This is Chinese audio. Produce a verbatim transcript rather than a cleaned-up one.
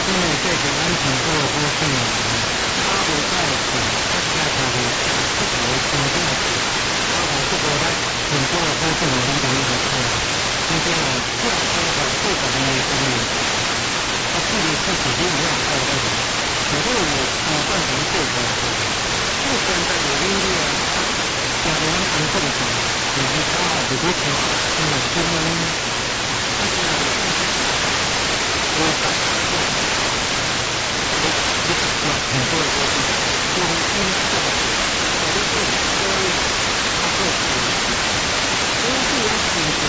真的这个安全做的多是呢，他不在乎，他在乎的不搞什么东西，他把这个他很多的都是我们的一个车，今天呢，这样说的最早的那一方面，他自己自己没有要靠的，可是我我换成这个，就现在有音乐啊，假如安全这个，你知道，比如说，那么今天。